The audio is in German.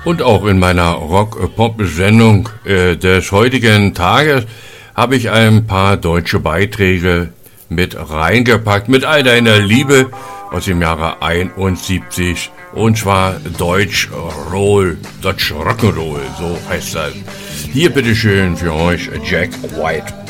Und auch in meiner Rock-Pop-Sendung des heutigen Tages habe ich ein paar deutsche Beiträge mit reingepackt, mit all deiner Liebe aus dem Jahre 71. Und zwar Deutsch Rock'n'Roll, so heißt das. Hier bitteschön für euch Jack White.